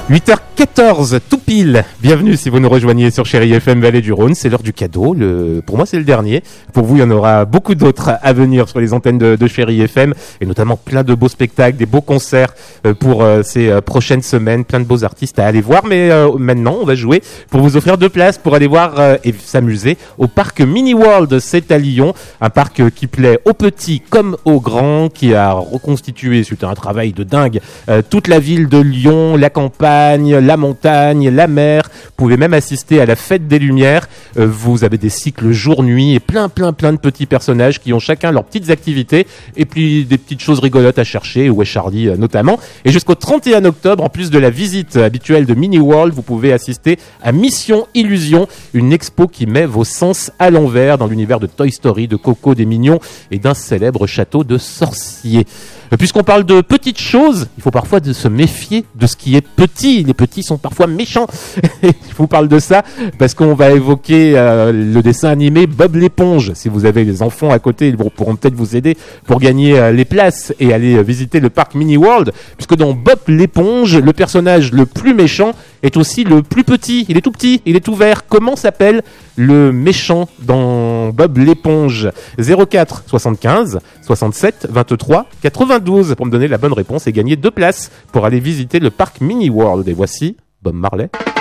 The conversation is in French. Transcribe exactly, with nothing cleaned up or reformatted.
huit heures quatorze, tout pile. Bienvenue si vous nous rejoignez sur Chérie F M Vallée du Rhône. C'est l'heure du cadeau. Le... Pour moi, c'est le dernier. Pour vous, il y en aura beaucoup d'autres à venir sur les antennes de, de Chérie F M. Et notamment plein de beaux spectacles, des beaux concerts euh, pour euh, ces euh, prochaines semaines. Plein de beaux artistes à aller voir. Mais euh, maintenant, on va jouer pour vous offrir deux places pour aller voir euh, et s'amuser au parc Mini World. C'est à Lyon. Un parc euh, qui plaît aux petits comme aux grands, qui a reconstitué, suite à un travail de dingue, euh, toute la ville de Lyon, la campagne, la montagne, la mer. Vous pouvez même assister à la fête des Lumières. Euh, vous avez des cycles jour-nuit et plein, plein, plein de petits personnages qui ont chacun leurs petites activités et puis des petites choses rigolotes à chercher, où est Charlie euh, notamment. Et jusqu'au trente et un octobre, en plus de la visite habituelle de Mini World, vous pouvez assister à Mission Illusion, une expo qui met vos sens à l'envers dans l'univers de Toy Story, de Coco, des Mignons et d'un célèbre château de sorciers. Puisqu'on parle de petites choses, il faut parfois de se méfier de ce qui est petit. Les petits sont parfois méchants. Je vous parle de ça parce qu'on va évoquer euh, le dessin animé Bob l'éponge. Si vous avez les enfants à côté, ils pourront peut-être vous aider pour gagner euh, les places et aller euh, visiter le parc Mini World. Puisque dans Bob l'éponge, le personnage le plus méchant est aussi le plus petit. Il est tout petit, il est tout vert. Comment s'appelle le méchant dans Bob l'éponge? Zéro quatre soixante-quinze soixante-sept vingt-trois quatre-vingt-douze pour me donner la bonne réponse et gagner deux places pour aller visiter le parc Mini World. Et voici Bob Marley.